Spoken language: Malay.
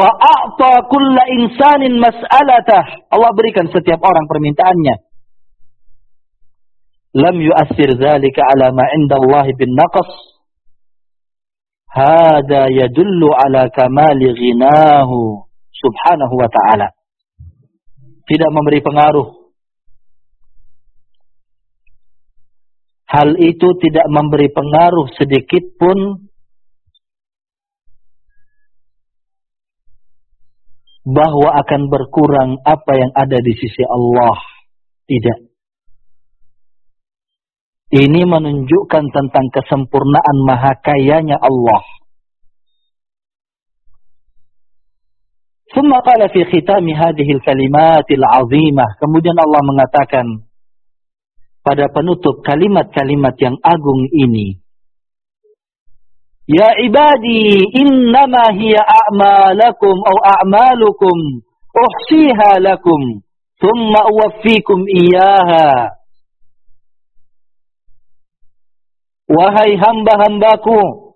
Fa'a'ta kulla insanin mas'alatah. Allah berikan setiap orang permintaannya. Lam yu'athir dzalika ala ma 'inda Allah bin naqas. Hada yadullu ala kamali ghinahu subhanahu wa ta'ala. Tidak memberi pengaruh. Hal itu tidak memberi pengaruh sedikit pun bahwa akan berkurang apa yang ada di sisi Allah. Tidak. Ini menunjukkan tentang kesempurnaan maha kayanya Allah. Thumma qala fi khitami hadhihi al-kalimatil 'azimah. Kemudian Allah mengatakan pada penutup kalimat-kalimat yang agung ini, ya ibadi innama hiya a'malakum aw a'malukum uhsiha lakum thumma uwaffikum iyyaha. Wahai hamba-hambaku,